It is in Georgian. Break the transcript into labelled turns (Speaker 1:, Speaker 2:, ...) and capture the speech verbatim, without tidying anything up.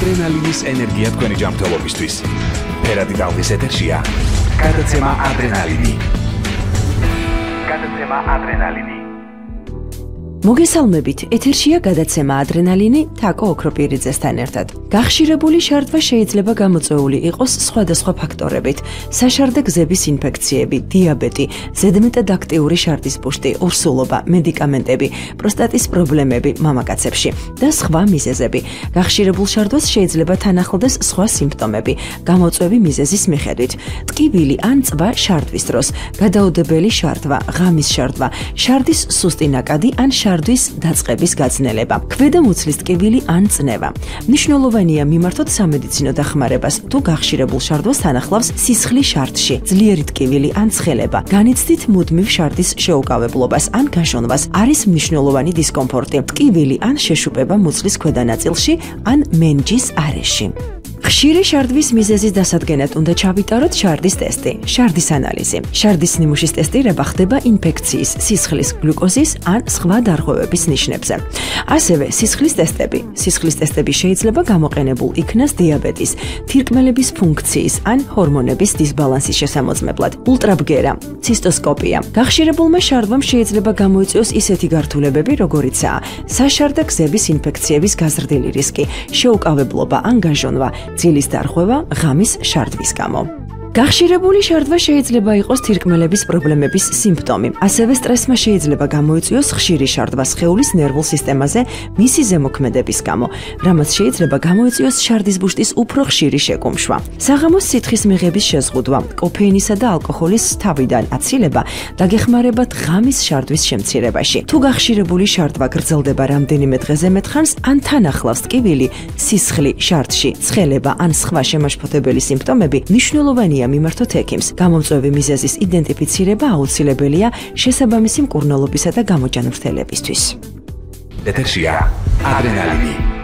Speaker 1: ადრენალინის ენერგია თქვენი ჯანმრთელობისთვის. ფერადი ტალღის ეთერშია გადაცემა ადრენალინი. გადაცემა ადრენალინი.
Speaker 2: მოგესალმებით, ეთერშია გადაცემა ადრენალინი თაკო ოქროპირიძესთან ერთად. გახშირებული შარდვა შეიძლება გამოწვეული იყოს სხვადასხვა ფაქტორებით: საშარდე გზების ინფექციები, დიაბეტი, ზედმეტად აქტიური შარდის ბუშტი, ორსულობა, მედიკამენტები, პროსტატის პრობლემები მამაკაცებში და სხვა მიზეზები. გახშირებულ შარდვას შეიძლება თან ახლდეს სხვა სიმპტომები, გამოწვევი მიზეზის მიხედვით: ტკივილი ან წვა შარდვის დროს, გადაუდებელი შარდვა, ღამის შარდვა, შარდის სუსტი ნაკადი ან შარდვის დაწყების გაძნელება, ქვედამუცლის ტკივილი ან წნევა. მნიშვნელოვანია მიმართოთ სამედიცინო დახმარებას, თუ გახშირებულ შარდვას თან ახლავს სისხლი შარდში, ძლიერი ტკივილი ან ცხელება, განიცდით მუდმივ შარდის შეუკავებლობას ან გაშონვას, არის მნიშვნელოვანი დისკომფორტი, ტკივილი ან შეშუპება მუცლის ქვედა ნაწილში ან მენჯის არეში. ხშირი შარდვის მიზეზის დასადგენად უნდა ჩავიტაროთ შარდის ტესტი, შარდის ანალიზი. შარდის ნიმუშის ტესტირება ხდება ინფექციის, სისხლის გლუკოზის ან სხვა დარღვევების ნიშნებზე. ასევე სისხლის ტესტები. სისხლის ტესტები შეიძლება გამოყენებულ იქნას დიაბეტის, თირკმელების ფუნქციის ან ჰორმონების დისბალანსის შესამოწმებლად. ულტრაბგერა, ცისტოსკოპია. გახშირებულმა შარდვამ შეიძლება გამოიწვიოს ისეთი გართულებები, როგორიცაა საშარდე გზების ინფექციების გაზრდილი რისკი, შეუკავებლობა ან გაჟონვა, ძილის დარღვევა ღამის შარდვის გამო. გახშირებული შარდვა შეიძლება იყოს თირკმელების პრობლემების სიმპტომი. ასევე სტრესმა შეიძლება გამოიწვიოს ხშირი შარდვა სხეულის ნერვულ სისტემაზე მისი ზემოქმედების გამო, რამაც შეიძლება გამოიწვიოს შარდის ბუშტის უფრო ხშირი შეკუმშვა. საღამოს სითხის მიღების შეზღუდვა, კოფეინისა და ალკოჰოლის თავიდან აცილება დაგეხმარებათ ღამის შარდვის შემცირებაში. თუ გახშირებული შარდვა გრძელდება რამდენიმე დღეზე მეტხანს, ან თან ახლავს ტკივილი, სისხლი შარდში, ცხელება ან სხვა შემაშფოთებელი სიმპტომები, მნიშვნელოვანია მიმართოთ ექიმს. გამომწვევი მიზეზის იდენტიფიცირება აუცილებელია შესაბამისი მკურნალობისა და გამოჯანმრთელებისთვის.
Speaker 1: ეთერშია ადრენალინი.